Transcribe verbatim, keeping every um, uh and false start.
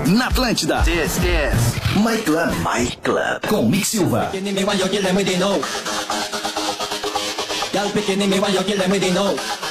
Na Atlântida. This is My Club. My Club. Com Mick Silva. Pequeni me want you kill them with the no. Girl picking me want you kill them with the no.